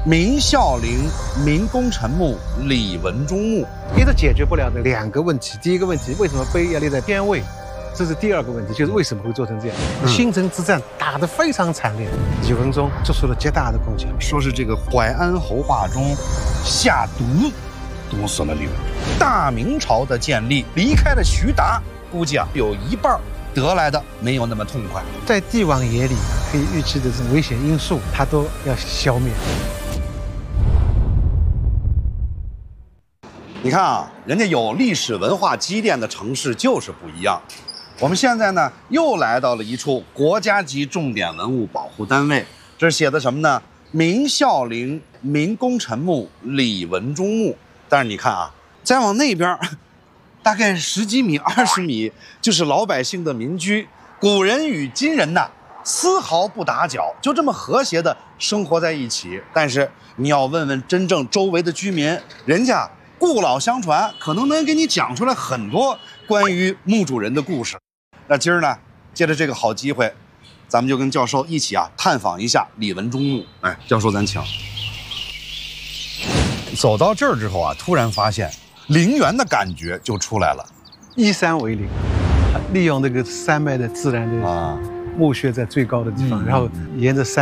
明孝陵、明功臣墓、李文忠墓， 一直解决不了的2个问题。第一个问题，为什么碑要立在边位？这是第2个问题，就是为什么会做成这样？新城之战打得非常惨烈，李文忠做出了极大的贡献。 说是这个淮安侯霸中下毒毒死了李文忠。大明朝的建立，离开了徐达，估计有一半得来的没有那么痛快。 在帝王眼里，可以预期的这种危险因素，他都要消灭。 你看啊，人家有历史文化积淀的城市就是不一样。我们现在呢，又来到了一处国家级重点文物保护单位，这是写的什么呢？明孝陵、明功臣墓、李文忠墓。但是你看啊，再往那边，大概10几米、20米，就是老百姓的民居。古人与今人呐，丝毫不打搅，就这么和谐的生活在一起。但是你要问问真正周围的居民，人家故老相传，可能能给你讲出来很多关于墓主人的故事。那今儿呢，借着这个好机会，咱们就跟教授一起探访一下李文忠墓。哎，教授咱请。走到这儿之后突然发现陵园的感觉就出来了， 依山为陵，利用这个山脉的自然的墓穴在最高的地方，然后沿着山